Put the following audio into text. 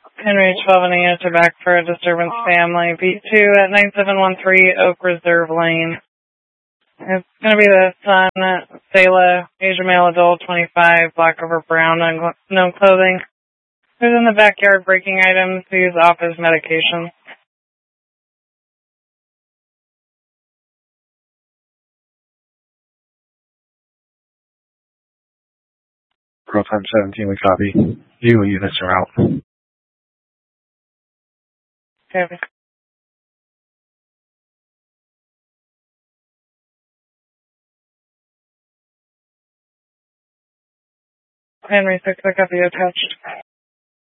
Henry 12 and answer back for a disturbance family. Beat 2 at 9713 Oak Reserve Lane. It's going to be the son, Selah, Asian male adult, 25, black over brown, unknown clothing. Who's in the backyard breaking items to use office medication. Girl time 17, we copy. You units are out. Okay. Henry 6, I copy attached.